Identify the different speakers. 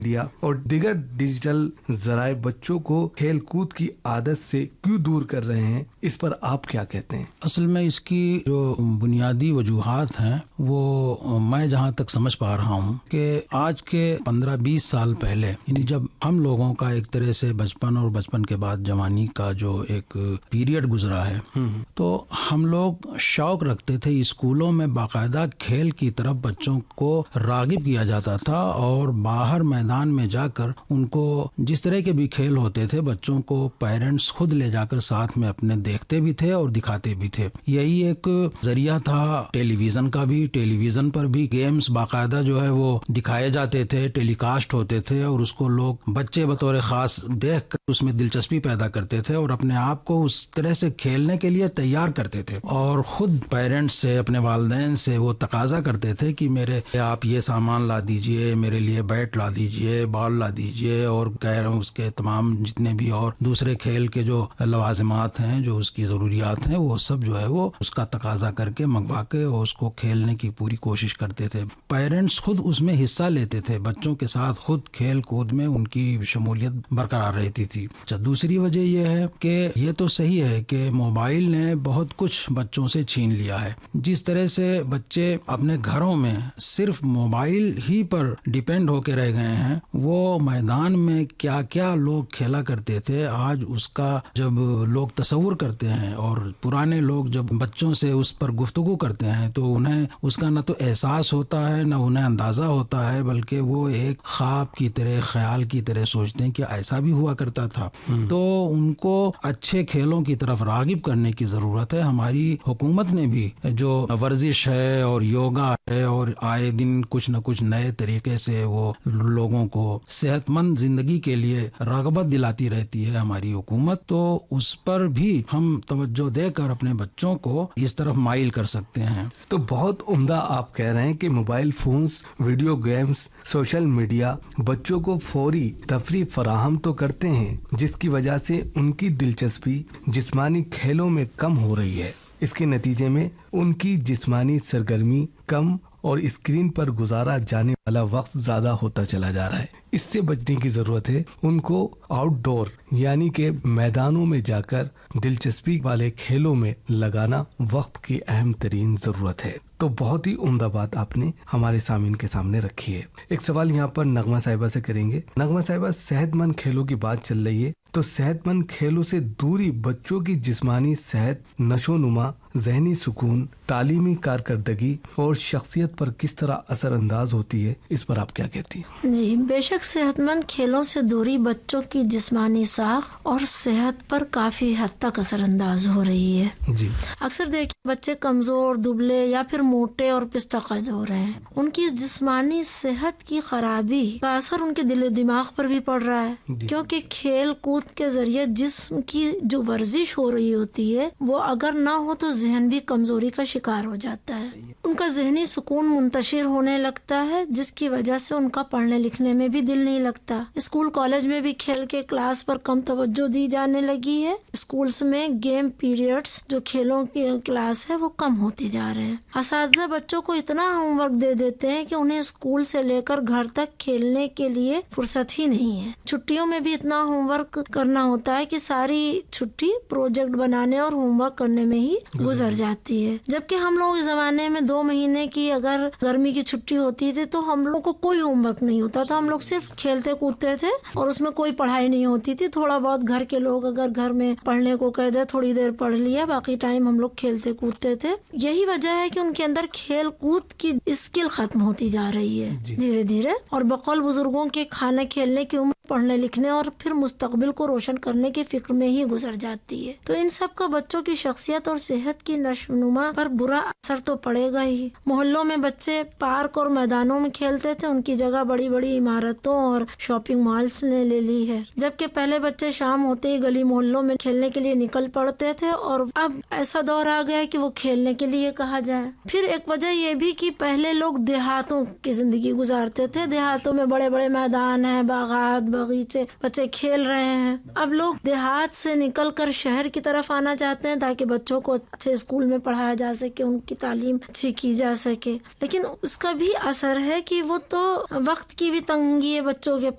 Speaker 1: Media اور دیگر digital ذرائع بچوں کو کھیل کود کی عادت سے کیوں دور کر رہے ہیں، اس پر آپ کیا کہتے ہیں؟
Speaker 2: اصل میں اس کی جو بنیادی وجوہات ہیں وہ میں جہاں تک سمجھ پا رہا ہوں کہ آج کے 15-20 سال پہلے، یعنی جب ہم لوگوں کا ایک طرح سے بچپن اور بچپن کے بعد جوانی کا جو ایک پیریڈ گزرا ہے، تو ہم لوگ شوق رکھتے تھے، اسکولوں میں باقاعدہ کھیل کی طرف بچوں کو راغب کیا جاتا تھا اور باہر میدان میں جا کر ان کو جس طرح کے بھی کھیل ہوتے تھے بچوں کو پیرنٹس خود لے جا کر ساتھ میں اپنے دیکھتے بھی تھے اور دکھاتے بھی تھے۔ یہی ایک ذریعہ تھا ٹیلی ویژن کا بھی، ٹیلی ویژن پر بھی گیمز باقاعدہ جو ہے وہ دکھائے جاتے تھے، ٹیلی کاسٹ ہوتے تھے اور اس کو لوگ بچے بطور خاص دیکھ کر اس میں دلچسپی پیدا کرتے تھے اور اپنے آپ کو اس طرح سے کھیلنے کے لیے تیار کرتے تھے، اور خود پیرنٹس سے، اپنے والدین سے وہ تقاضا کرتے تھے کہ میرے آپ یہ سامان لا دیجئے، میرے لیے بیٹ لا دیجئے، بال لا دیجئے، اور غیر اس کے تمام جتنے بھی اور دوسرے کھیل کے جو لوازمات ہیں، جو اس کی ضروریات ہیں، وہ سب جو ہے وہ اس کا تقاضا کر کے منگوا کے اور اس کو کھیلنے کی پوری کوشش کرتے تھے۔ پیرنٹس خود اس میں حصہ لیتے تھے، بچوں کے ساتھ خود کھیل کود میں ان کی شمولیت برقرار رہتی تھی۔ دوسری وجہ یہ ہے کہ یہ تو صحیح ہے کہ موبائل نے بہت کچھ بچوں سے چھین لیا ہے۔ جس طرح سے بچے اپنے گھروں میں صرف موبائل ہی پر ڈیپینڈ ہو کے رہ گئے ہیں، وہ میدان میں کیا کیا لوگ کھیلا کرتے تھے آج اس کا جب لوگ تصور کرتے ہیں، اور پرانے لوگ جب بچوں سے اس پر گفتگو کرتے ہیں تو انہیں اس کا نہ تو احساس ہوتا ہے نہ انہیں اندازہ ہوتا ہے، بلکہ وہ ایک خواب کی طرح، خیال کی طرح سوچتے ہیں کہ ایسا بھی ہوا کرتا تھا۔ تو ان کو اچھے کھیلوں کی طرف راغب کرنے کی ضرورت ہے۔ ہماری حکومت نے بھی جو ورزش ہے اور یوگا ہے، اور آئے دن کچھ نہ کچھ نئے طریقے سے وہ لوگوں کو صحت مند زندگی کے لیے رغبت دلاتی رہتی ہے ہماری حکومت، تو اس پر بھی ہم توجہ دے کر اپنے بچوں کو اس طرف مائل کر سکتے ہیں۔
Speaker 1: تو بہت عمدہ آپ کہہ رہے ہیں کہ mobile phones, video games, social media بچوں کو فوری تفریح فراہم تو کرتے ہیں، جس کی وجہ سے ان کی دلچسپی جسمانی کھیلوں میں کم ہو رہی ہے۔ اس کے نتیجے میں ان کی جسمانی سرگرمی کم اور اسکرین پر گزارا جانے والا وقت زیادہ ہوتا چلا جا رہا ہے۔ اس سے بچنے کی ضرورت ہے۔ ان کو آؤٹ ڈور یعنی کہ میدانوں میں جا کر دلچسپی والے کھیلوں میں لگانا وقت کی اہم ترین ضرورت ہے۔ تو بہت ہی عمدہ بات آپ نے ہمارے سامعین کے سامنے رکھی ہے۔ ایک سوال یہاں پر نغمہ صاحبہ سے کریں گے۔ نغمہ صاحبہ، صحت مند کھیلوں کی بات چل رہی ہے، تو صحت مند کھیلوں سے دوری بچوں کی جسمانی صحت، نشو و نما، ذہنی سکون، تعلیمی کارکردگی اور شخصیت پر کس طرح اثر انداز ہوتی ہے، اس پر آپ کیا کہتی ہیں؟
Speaker 3: جی، بے شک صحت مند کھیلوں سے دوری بچوں کی جسمانی ساخت اور صحت پر کافی حد تک اثر انداز ہو رہی ہے۔
Speaker 1: جی،
Speaker 3: اکثر دیکھیں بچے کمزور، دبلے یا پھر موٹے اور پستہ قد ہو رہے ہیں۔ ان کی جسمانی صحت کی خرابی کا اثر ان کے دل و دماغ پر بھی پڑ رہا ہے، کیونکہ کھیل کود کے ذریعے جسم کی جو ورزش ہو رہی ہوتی ہے وہ اگر نہ ہو تو ذہن بھی کمزوری کا شکار ہو جاتا ہے۔ ان کا ذہنی سکون منتشر ہونے لگتا ہے، جس کی وجہ سے ان کا پڑھنے لکھنے میں بھی دل نہیں لگتا۔ اسکول کالج میں بھی کھیل کے کلاس پر کم توجہ دی جانے لگی ہے۔ اسکولز میں گیم پیریڈز، جو کھیلوں کی کلاس ہے، وہ کم ہوتی جا رہے ہیں۔ اساتذہ بچوں کو اتنا ہوم ورک دے دیتے ہیں کہ انہیں اسکول سے لے کر گھر تک کھیلنے کے لیے فرصت ہی نہیں ہے۔ چھٹیوں میں بھی اتنا ہوم ورک کرنا ہوتا ہے کہ ساری چھٹی پروجیکٹ بنانے اور ہوم ورک کرنے میں ہی گزر جاتی ہے، جبکہ ہم لوگ اس زمانے میں 2 مہینے کی اگر گرمی کی چھٹی ہوتی تھی تو ہم لوگ کو کوئی ہوم ورک نہیں ہوتا تھا، ہم لوگ صرف کھیلتے کودتے تھے اور اس میں کوئی پڑھائی نہیں ہوتی تھی۔ تھوڑا بہت گھر کے لوگ اگر گھر میں پڑھنے کو کہہ دے تھوڑی دیر پڑھ لیا، باقی ٹائم ہم لوگ کھیلتے کودتے تھے۔ یہی وجہ ہے کہ ان کے اندر کھیل کود کی اسکل ختم ہوتی جا رہی ہے دھیرے دھیرے، اور بقول بزرگوں کے کھانے کھیلنے کی عمر پڑھنے لکھنے اور پھر مستقبل کو روشن کرنے کی فکر میں ہی گزر جاتی ہے۔ تو ان سب کا بچوں کی شخصیت اور صحت کی نشو و نما پر برا اثر تو پڑے گا ہی۔ محلوں میں بچے پارک اور میدانوں میں کھیلتے تھے، ان کی جگہ بڑی بڑی عمارتوں اور شاپنگ مالز نے لے لی ہے، جبکہ پہلے بچے شام ہوتے ہی گلی محلوں میں کھیلنے کے لیے نکل پڑتے تھے، اور اب ایسا دور آ گیا ہے کہ وہ کھیلنے کے لیے کہا جائے۔ پھر ایک وجہ یہ بھی کہ پہلے لوگ دیہاتوں کی زندگی گزارتے تھے، دیہاتوں میں بڑے بڑے میدان ہیں، باغات باغیچے بچے کھیل رہے ہیں. اب لوگ دیہات سے نکل کر شہر کی طرف آنا چاہتے ہیں تاکہ بچوں کو اچھے اسکول میں پڑھایا جا سکے, ان کی تعلیم اچھی کی جا سکے. لیکن اس کا بھی اثر ہے کہ وہ تو وقت کی بھی تنگی ہے بچوں کے